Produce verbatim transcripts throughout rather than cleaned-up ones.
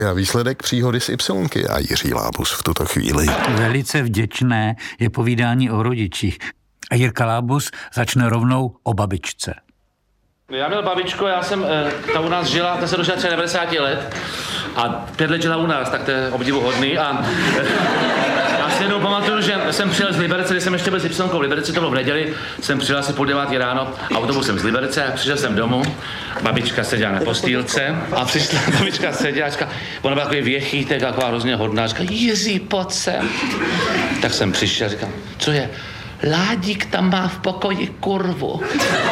A výsledek příhody z Ypsilonky a Jiří Lábus v tuto chvíli. Velice vděčné je povídání o rodičích. A Jirka Lábus začne rovnou o babičce. Já měl babičku, já jsem, ta u nás žila, ta se dožila třeba devadesát let a pět let žila u nás, tak to je obdivuhodný a já si jednou pamatuju, že jsem přijel z Liberce, když jsem ještě byl s Ypsilonkou v Liberci, to bylo v neděli, jsem přijel asi půl devátý ráno autobusem z Liberce a přišel jsem domů, babička seděla na postýlce a přišla babička seděla a říká, ona byla takový věchýtek, taková hrozně hodná, říká, Jiří, pojď sem. Tak jsem přišel a říkám, co je? Ládík tam má v pokoji kurvu.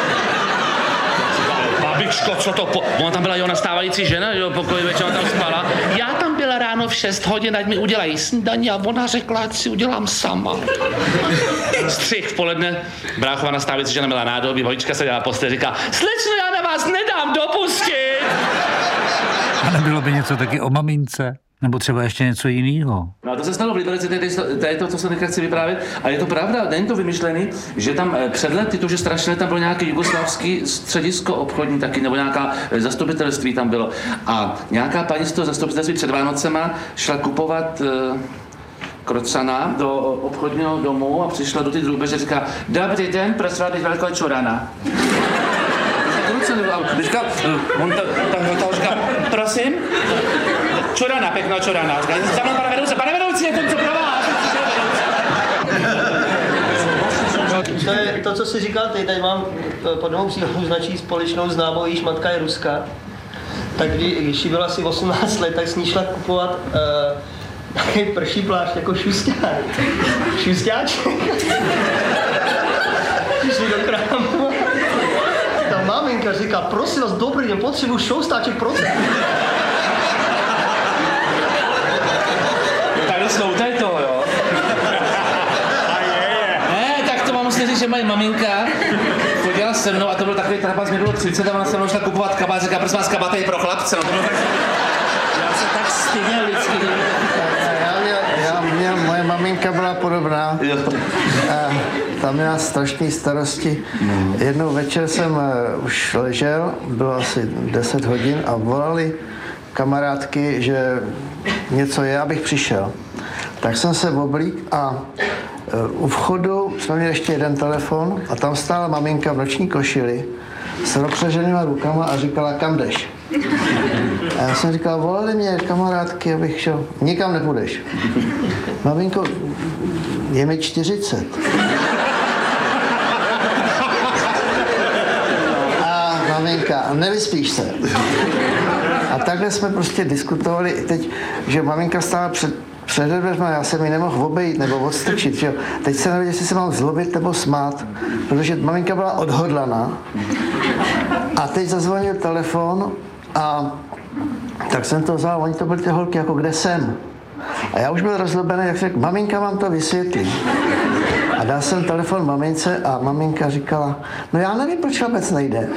Babičko, co to po... Ona tam byla jeho nastávající žena, jo, pokoji večer tam spala. Já tam byla ráno v šest hodin, ať mi udělají snídaní a ona řekla, ať si udělám sama. Střih v poledne, bráchová nastávající žena měla nádobí, babička seděla na posteli, říká, slečno, já na vás nedám dopustit. A nebylo by něco taky o mamince? Nebo třeba ještě něco jiného. No a to se stalo v Liberci, to je to, co se teďka chci vyprávět. A je to pravda, není to vymyšlený, že tam před lety, to, že strašně tam bylo nějaké jugoslavský středisko obchodní taky, nebo nějaká zastupitelství tam bylo. A nějaká paní z toho zastupitelství před Vánocema šla kupovat e, krocana do obchodního domu a přišla do ty drůbeže a říká, dobrý den, prosím vás, velkou čurana. Říká, on to, ta, ta říká, prosím? Čurana, pěkná čurana. Za mnou, pane vedoucí, pane vedoucí, je to co pro vás. To je to, co jsi říkal ty, tady mám pod novou příhodou značí společnou známou, jejíž matka je Ruska. Tak kdy, když jí bylo asi osmnáct let, tak s ní šla kupovat uh, takový prší plášť jako šusťák. Šusťáček. Šli do krámu. Ta maminka říká, prosím vás, dobrý den, potřebuji šoustáček procent. To je to, jo. Ne, tak to mám musím říct, že mají maminka chodila se mnou a to byl takový trapas, mě bylo třicet a ona se mnou šla kupovat kabát, říká, prosím vás, kabát je pro chlapce, no to bylo tak... Já se tak styděl vždycky. Já měl, já měl, moje maminka byla podobná. A tam měla strašný starosti. Jednou večer jsem uh, už ležel, bylo asi deset hodin a volali kamarádky, že něco je, abych přišel. Tak jsem se oblík a u vchodu jsme měli ještě jeden telefon a tam stála maminka v noční košili s rozpřeženýma rukama a říkala, kam jdeš? A já jsem říkal, volali mě kamarádky, abych šel. Nikam nepůjdeš. Maminko, je mi čtyřicet. A maminka, nevyspíš se. A takhle jsme prostě diskutovali teď, že maminka stála před před dveřma, já jsem ji nemohl obejít nebo odstrčit, že? Teď se nevěděl, jestli se mám zlobit nebo smát, protože maminka byla odhodlaná. A teď zazvonil telefon a tak jsem to vzal, oni to byly ty holky, jako kde jsem. A já už byl rozlobený, jak řekl, maminka vám to vysvětlí. A dal jsem telefon mamince a maminka říkala, no já nevím, proč vůbec nejde.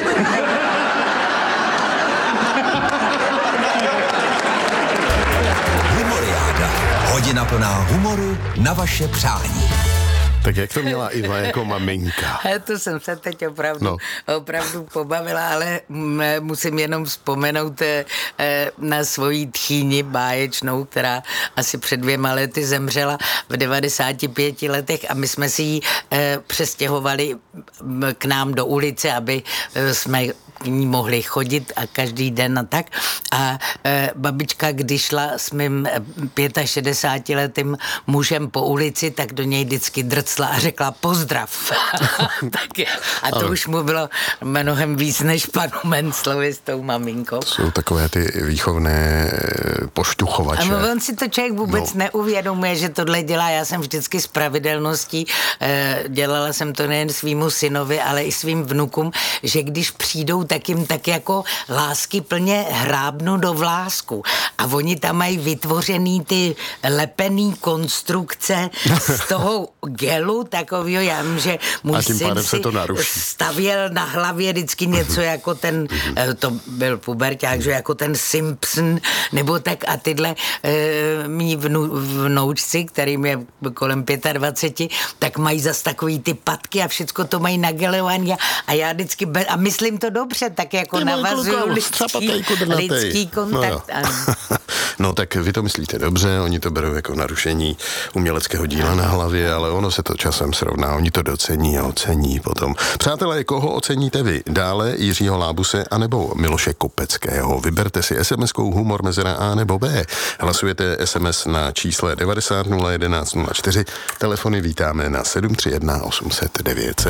Hodina plná humoru na vaše přání. Tak jak to měla Iva jako maminka? To jsem se teď opravdu, no. opravdu pobavila, ale musím jenom vzpomenout na svoji tchýni báječnou, která asi před dvěma lety zemřela v devadesáti pěti letech a my jsme si ji přestěhovali k nám do ulice, aby jsme k ní mohli chodit a každý den a tak. A e, babička, když šla s mým šedesátiletým mužem po ulici, tak do něj vždycky drcla a řekla pozdrav. Tak je. A to ale už mu bylo mnohem víc než panu Menclovi s tou maminkou. Jsou takové ty výchovné poštuchovače. A on si to člověk vůbec no. neuvědomuje, že tohle dělá. Já jsem vždycky s pravidelností, e, dělala jsem to nejen svýmu synovi, ale i svým vnukům, že když přijdou, tak jim tak jako lásky plně hrábnu do vlásku. A oni tam mají vytvořený ty lepený konstrukce z toho gelu takovýho, já vím, že můj syn si stavěl na hlavě vždycky něco jako ten, to byl puberťák, že jako ten Simpson, nebo tak a tyhle e, mý vnu, vnoučci, kterým je kolem dvacet pět, tak mají zas takový ty patky a všecko to mají nagelovaný a já vždycky, be, a myslím to dobře, tak jako navazuju lidský, lidský kontakt. No, no tak vy to myslíte dobře, oni to berou jako narušení uměleckého díla na hlavě, ale ono se to časem srovná, oni to docení a ocení potom. Přátelé, koho oceníte vy? Dále Jiřího Lábuse anebo Miloše Kopeckého? Vyberte si es em eskou humor mezera A nebo B. Hlasujete es em es na čísle devadesát nula jedenáct nula čtyři. Telefony vítáme na sedm tři jedna osm set devět set.